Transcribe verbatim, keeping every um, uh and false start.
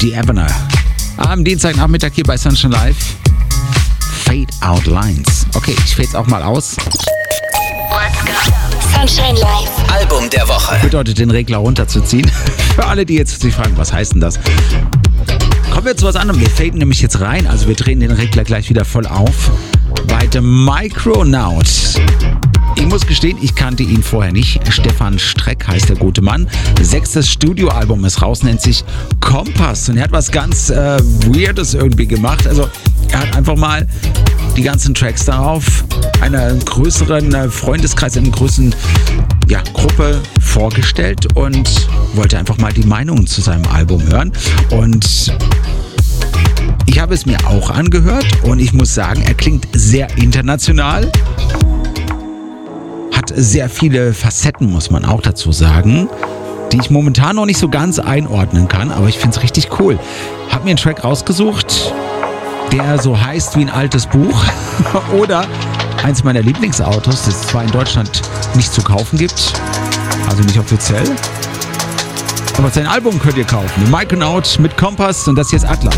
D'Avena. Am Dienstagnachmittag hier bei Sunshine Live. Fade Out Lines. Okay, ich fade es auch mal aus. Sunshine Live. Album der Woche. Bedeutet, den Regler runterzuziehen. Für alle, die jetzt sich fragen, was heißt denn das? Kommen wir zu was anderem. Wir faden nämlich jetzt rein. Also wir drehen den Regler gleich wieder voll auf. Bei The Micronaut. Ich muss gestehen, ich kannte ihn vorher nicht. Stefan Streck heißt der gute Mann. Sechstes Studioalbum ist raus, nennt sich Kompass. Und er hat was ganz äh, Weirdes irgendwie gemacht. Also er hat einfach mal die ganzen Tracks darauf einer größeren äh, Freundeskreis, einer größeren ja, Gruppe vorgestellt und wollte einfach mal die Meinungen zu seinem Album hören. Und ich habe es mir auch angehört und ich muss sagen, er klingt sehr international. Hat sehr viele Facetten, muss man auch dazu sagen, die ich momentan noch nicht so ganz einordnen kann, aber ich finde es richtig cool. Hab mir einen Track rausgesucht, der so heißt wie ein altes Buch oder eins meiner Lieblingsautos, das es zwar in Deutschland nicht zu kaufen gibt, also nicht offiziell, aber sein Album könnt ihr kaufen. Micronaut mit Kompass und das hier ist Atlas.